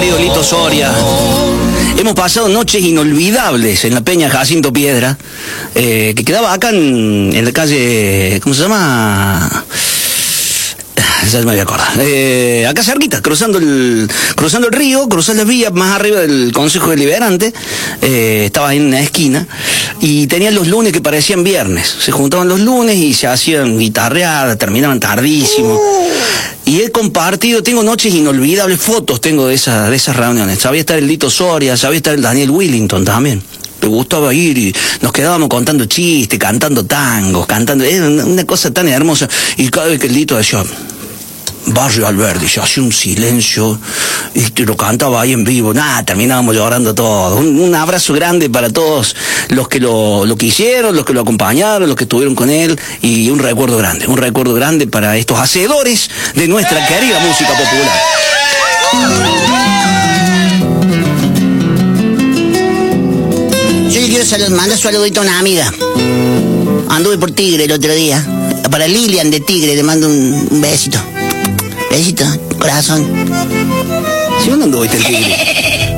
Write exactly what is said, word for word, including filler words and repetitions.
querido Lito Soria. Hemos pasado noches inolvidables en la Peña Jacinto Piedra, eh, que quedaba acá en, en la calle, ¿cómo se llama? Ya me voy a acordar. Eh, acá cerquita, cruzando el, cruzando el río, cruzando las vías, más arriba del Consejo Deliberante, eh, estaba en una esquina, y tenían los lunes que parecían viernes. Se juntaban los lunes y se hacían guitarreadas, terminaban tardísimo. Y he compartido, tengo noches inolvidables, fotos tengo de, esa, de esas reuniones. Sabía estar el Lito Soria, sabía estar el Daniel Willington también. Me gustaba ir y nos quedábamos contando chistes, cantando tangos, cantando, era una, una cosa tan hermosa. Y cada vez que el Lito decía Barrio Alberdi, se hacía un silencio y te lo cantaba ahí en vivo. Nada, terminábamos llorando todos. Un, un abrazo grande para todos los que lo, lo quisieron, los que lo acompañaron, los que estuvieron con él, y un recuerdo grande, un recuerdo grande para estos hacedores de nuestra querida música popular. Yo le quiero salud, mandar saludito a una amiga. Anduve por Tigre el otro día. Para Lilian de Tigre le mando un, un besito. Besito, corazón. ¿Sí o no anduve en Tigre?